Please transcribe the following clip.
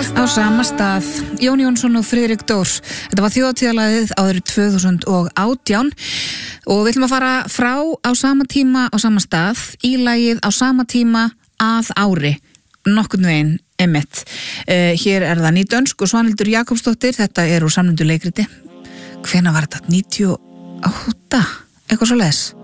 Á sama stað, Jón Jónsson og Friðrik Dór. Þetta var þjóðhátíðarlagið árið 2018 og við ætlum að fara frá á sama tíma á sama stað í lagið á sama tíma að ári, nokkurn veginn einmitt. Hér er það nýdönsk og Svanhildur Jakobsdóttir, þetta er úr samnefndu leikriti. Hvenær var þetta? 98? Eitthvað svoleiðis?